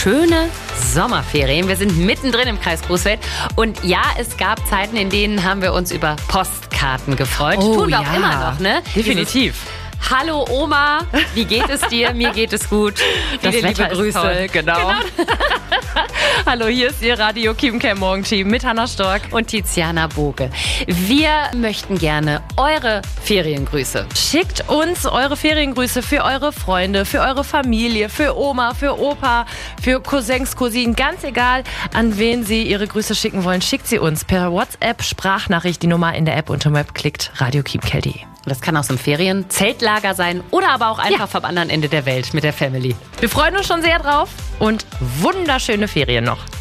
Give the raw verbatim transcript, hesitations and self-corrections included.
schöne Sommerferien. Wir sind mittendrin im Kreis Coesfeld. Und ja, es gab Zeiten, in denen haben wir uns über Postkarten gefreut. Oh, Tun wir ja. auch immer noch, ne? Definitiv. Dieses Hallo Oma, wie geht es dir? Mir geht es gut. Das Viele Wetter liebe Grüße. ist toll, genau. genau. Hallo, hier ist Ihr Radio Kiepenkerl Morgenteam mit Hannah Stork Und Tiziana Boge. Wir möchten gerne eure Feriengrüße. Schickt uns eure Feriengrüße für eure Freunde, für eure Familie, für Oma, für Opa, für Cousins, Cousinen, ganz egal, an wen Sie Ihre Grüße schicken wollen. Schickt sie uns per WhatsApp, Sprachnachricht, die Nummer in der App unter Web klickt, radio kiepenkerl punkt de. Das kann aus dem Ferien-Zeltlager sein oder aber auch einfach Ja. vom anderen Ende der Welt mit der Family. Wir freuen uns schon sehr drauf und wunderschöne Ferien noch.